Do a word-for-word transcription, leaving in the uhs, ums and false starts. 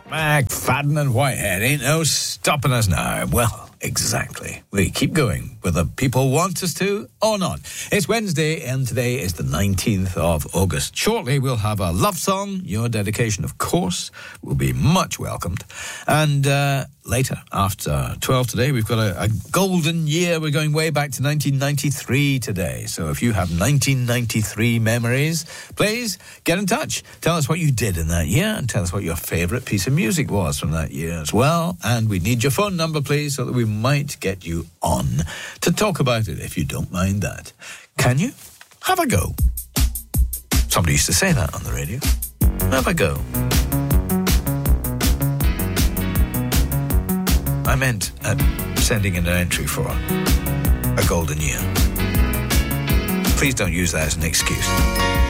McFadden and Whitehead, ain't no stopping us now. Well, exactly. We keep going, whether people want us to or not. It's Wednesday, and today is the nineteenth of August. Shortly, we'll have a love song. Your dedication, of course, will be much welcomed. And uh, later, after twelve today, we've got a, a golden year. We're going way back to nineteen ninety-three today. So if you have nineteen ninety-three memories, please get in touch. Tell us what you did in that year, and tell us what your favourite piece of music was from that year as well. And we need your phone number, please, so that we might get you on to talk about it, if you don't mind that. Can you? Have a go. Somebody used to say that on the radio. Have a go. I meant at sending in an entry for a golden year. Please don't use that as an excuse.